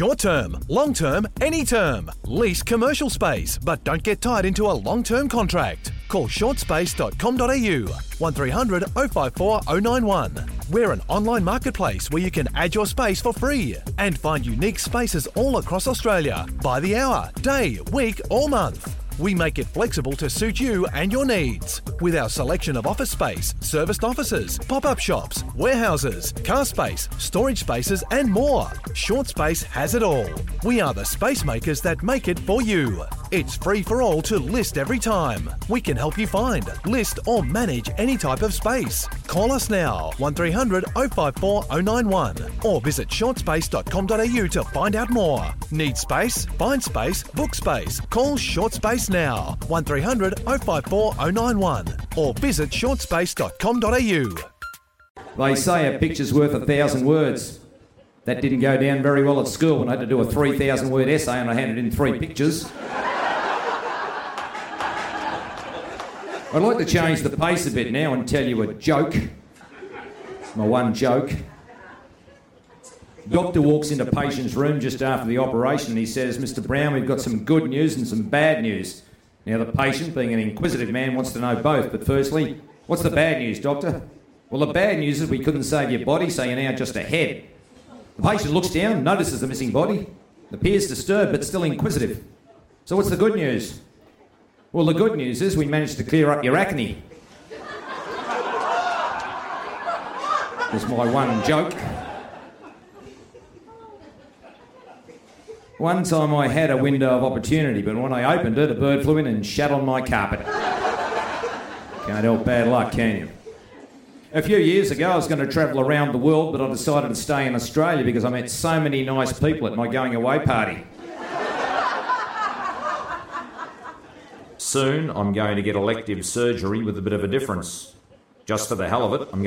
Short term, long term, any term. Lease commercial space, but don't get tied into a long-term contract. Call shortspace.com.au 1300 054 091. We're an online marketplace where you can add your space for free and find unique spaces all across Australia by the hour, day, week or month. We make it flexible to suit you and your needs. With our selection of office space, serviced offices, pop-up shops, warehouses, car space, storage spaces and more. Short Space has it all. We are the space makers that make it for you. It's free for all to list every time. We can help you find, list or manage any type of space. Call us now, 1300 054 091 or visit shortspace.com.au to find out more. Need space? Find space, book space. Call Short Space now, 1300 054 091 or visit shortspace.com.au. They say a picture's worth 1,000 words. That didn't go down very well at school when I had to do a 3,000-word essay and I handed in 3 pictures. I'd like to change the pace a bit now and tell you a joke. My one joke. Doctor walks into patient's room just after the operation and he says, "Mr. Brown, we've got some good news and some bad news." Now the patient, being an inquisitive man, wants to know both, but firstly, what's the bad news, doctor? Well, the bad news is we couldn't save your body, so you're now just a head. The patient looks down, notices the missing body, appears disturbed but still inquisitive. So what's the good news? Well, the good news is we managed to clear up your acne. That's my one joke. One time I had a window of opportunity, but when I opened it, a bird flew in and shat on my carpet. Can't help bad luck, can you? A few years ago, I was going to travel around the world, but I decided to stay in Australia because I met so many nice people at my going away party. Soon, I'm going to get elective surgery with a bit of a difference. Just for the hell of it, I'm